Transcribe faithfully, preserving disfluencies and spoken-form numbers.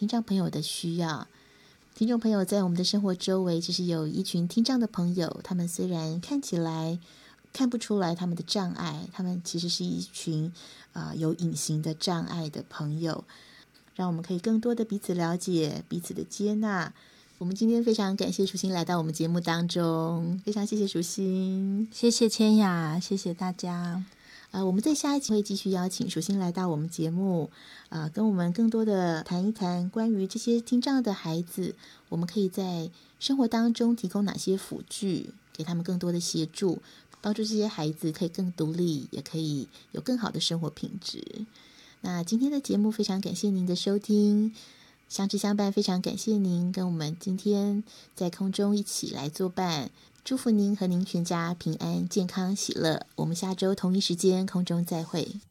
听障朋友的需要。听众朋友在我们的生活周围，就是有一群听障的朋友，他们虽然看起来看不出来他们的障碍，他们其实是一群、呃、有隐形的障碍的朋友，让我们可以更多的彼此了解，彼此的接纳。我们今天非常感谢淑馨来到我们节目当中，非常谢谢淑馨。 谢谢千雅，谢谢大家。 呃，我们在下一期会继续邀请淑馨来到我们节目，呃，跟我们更多的谈一谈关于这些听障的孩子，我们可以在生活当中提供哪些辅具，给他们更多的协助，帮助这些孩子可以更独立，也可以有更好的生活品质。那今天的节目非常感谢您的收听，相知相伴非常感谢您跟我们今天在空中一起来作伴，祝福您和您全家平安健康喜乐，我们下周同一时间空中再会。